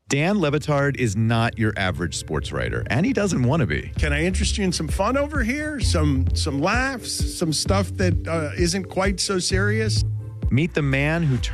Dan Levitard is not your average sports writer, and he doesn't want to be. Can I interest you in some fun over here? Some laughs, some stuff that isn't quite so serious? Meet the man who